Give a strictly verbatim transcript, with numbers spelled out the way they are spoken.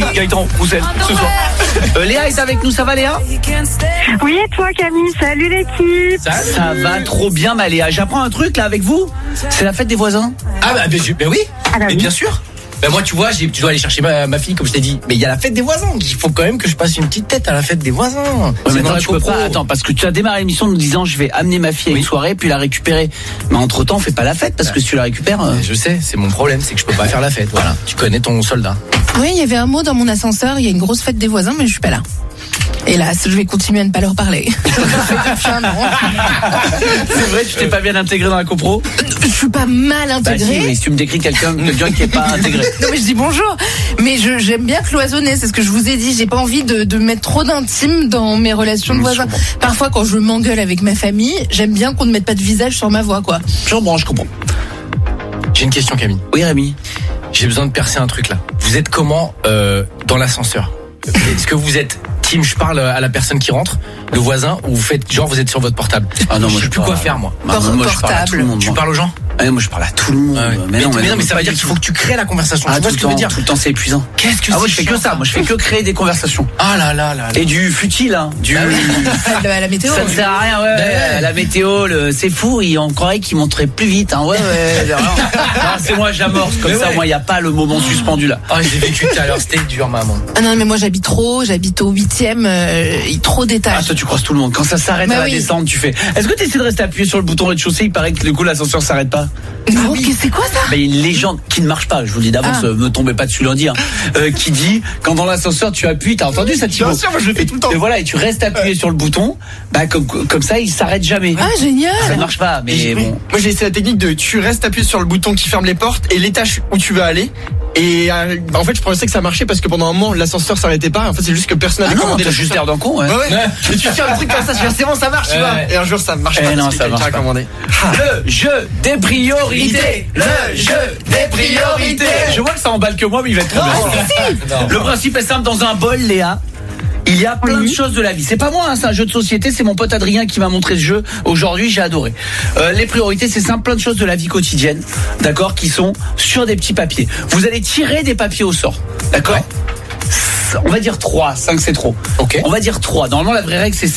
Gaëtan Roussel ce soir. Euh, Léa est avec nous, ça va Léa? Oui, et toi Camille, salut l'équipe. Ça, ça va trop bien ma Léa. J'apprends un truc là avec vous. C'est la fête des voisins. Ah bah, ben, ben oui, Ah bah mais oui. bien sûr. Ben moi tu vois, j'ai, tu dois aller chercher ma, ma fille comme je t'ai dit. Mais il y a la fête des voisins. Il faut quand même que je passe une petite tête à la fête des voisins. Ouais, C'est mais dans attends, la tu peux copro. pas. Attends, parce que tu as démarré l'émission en nous disant je vais amener ma fille à Oui. une soirée puis la récupérer. Mais entre temps, fais pas la fête parce que si tu la récupères. euh, Je sais, c'est mon problème, c'est que je peux pas faire la fête. Voilà, tu connais ton soldat. Oui, il y avait un mot dans mon ascenseur, il y a une grosse fête des voisins, mais je suis pas là. Hélas, je vais continuer à ne pas leur parler. Depuis un an. C'est vrai, tu t'es pas bien intégré dans la copro. Je suis pas mal Bah si, intégrée. oui, si tu me décris quelqu'un, quelqu'un qui est pas intégré. Non mais je dis bonjour, mais je, j'aime bien cloisonner, c'est ce que je vous ai dit, j'ai pas envie de, de mettre trop d'intime dans mes relations de Mmh, voisins. je comprends. Parfois quand je m'engueule avec ma famille, j'aime bien qu'on ne mette pas de visage sur ma voix quoi. Je comprends, je comprends. J'ai une question Camille. Oui Rémi. J'ai besoin de percer un truc là. Vous êtes comment euh, dans l'ascenseur? Est-ce que vous êtes team je parle à la personne qui rentre, le voisin, ou vous faites genre vous êtes sur votre portable? Ah non, moi je je sais plus parle- quoi faire moi. Bah, moi, je parle à tout le monde. Tu moi. parles aux gens? Ah, moi je parle à tout le monde. Ah ouais. Mais, non, mais, mais, non, mais ça pas veut dire du qu'il tout. faut que tu crées la conversation. Ah, tu vois tout ce le que je veux temps, dire? tout le temps c'est épuisant. Qu'est-ce que Ah c'est moi je fais que chiant, ça, moi je fais que créer des conversations. Ah là là là. là. Et du futile hein, du Ah oui. À la, à la météo. ça ne sert à rien ouais, Ben ouais. ouais, la météo le... c'est fou, il on croirait qu'il monterait plus vite hein. Ouais ouais. Non, non, c'est moi j'amorce comme Mais ça, ouais. moi il y a pas le moment suspendu là. Ah j'ai vécu tout à l'heure, c'était dur maman. Ah non mais moi j'habite trop, j'habite au huitième, euh, trop Ah d'étages. toi tu croises tout le monde. Quand ça s'arrête Bah à la oui. descente, tu fais. Est-ce que tu essaies de rester appuyé sur le bouton rez-de-chaussée? Il paraît que du coup l'ascenseur s'arrête pas. Non, qu'est- c'est quoi ça? Bah, il y a une légende qui ne marche pas, je vous le dis d'avance, Ah. euh, me tombez pas dessus lundi, hein, euh, qui dit quand dans l'ascenseur tu appuies, t'as entendu ça Thibaut? Bien sûr, moi je le fais tout le temps. Et voilà, et tu restes appuyé sur le bouton, bah comme comme ça il s'arrête jamais. Ah génial. Ça ne marche pas, mais Et j'ai- bon. Moi j'ai essayé la technique de tu restes appuyé sur le bouton qui ferme les portes et l'étage où tu veux aller. Et euh, bah, en fait je pensais que ça marchait parce que pendant un moment l'ascenseur s'arrêtait pas. En fait c'est juste que personne Ah n'avait non, commandé t'as juste l'air l'ascenseur. d'un con, ouais. Ouais ouais. Et tu fais un truc comme ça, tu fais c'est bon ça marche tu Ouais, vois. ouais. Et un jour ça marche Eh pas. non, parce que ça quelqu'un marche a pas. commandé. Le jeu des priorités. Le jeu des priorités. Je vois que ça emballe que moi, mais il va être trop bien. Le principe est simple, dans un bol, Léa. Il y a plein de choses de la vie. C'est pas moi, hein, c'est un jeu de société. C'est mon pote Adrien qui m'a montré ce jeu. Aujourd'hui, j'ai adoré. Euh, les priorités, c'est simple, plein de choses de la vie quotidienne, d'accord, qui sont sur des petits papiers. Vous allez tirer des papiers au sort, d'accord. On va dire trois, cinq c'est trop. Ok. On va dire trois. Normalement, la vraie règle, c'est